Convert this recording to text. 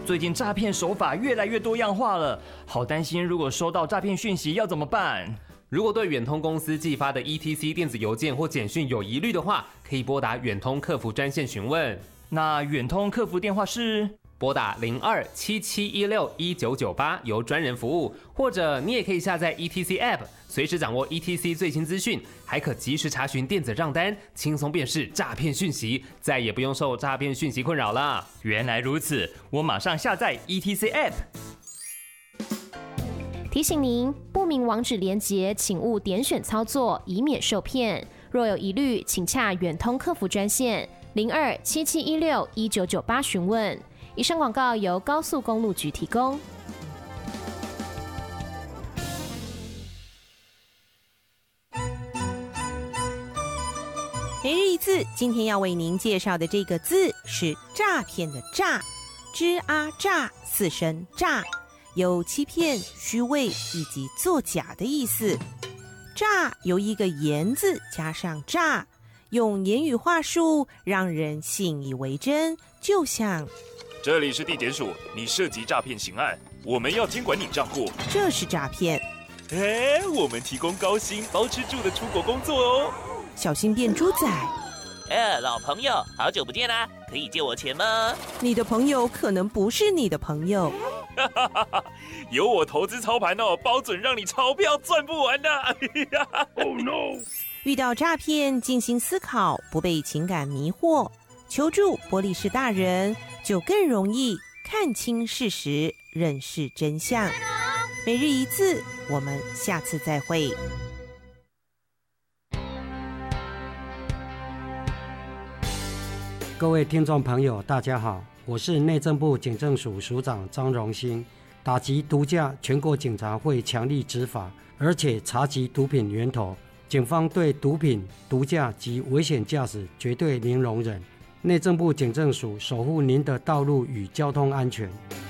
最近诈骗手法越来越多样化了，好担心如果收到诈骗讯息要怎么办？ 如果对远通公司寄发的 ETC 电子邮件或简讯有疑虑的话，可以拨打远通客服专线询问。 那远通客服电话是？ 拨打02-7716-1998由专人服务，或者你也可以下载 ETC App， 随时掌握 ETC 最新资讯，还可及时查询电子账单，轻松辨识诈骗讯息，再也不用受诈骗讯息困扰了。 原来如此，我马上下载 ETC App。 提醒您，不明网址连结请勿点选操作，以免受骗。若有疑虑，请洽远通客服专线02-7716-1998询问。以上广告由高速公路局提供。 每日一字，今天要为您介绍的这个字是诈骗的诈，吱啊诈，四声诈，有欺骗、虚伪以及作假的意思。诈由一个言字加上诈，用言语话术让人信以为真，就像这里是地检署，你涉及诈骗刑案，我们要监管你账户。 这是诈骗。 我们提供高薪包吃住的出国工作哦。 小心变猪仔。 老朋友，好久不见啦，可以借我钱吗？ 你的朋友可能不是你的朋友。 有我投资操盘哦，包准让你钞票赚不完的。Oh no！ 遇到诈骗，静心思考，不被情感迷惑，求助玻璃市大人，就更容易看清事实，认识真相。每日一字，我们下次再会。 各位听众朋友大家好，我是内政部警政署署长张荣兴。打击毒驾，全国警察会强力执法，而且查缉毒品源头。警方对毒品、毒驾及危险驾驶绝对零容忍。内政部警政署守护您的道路与交通安全。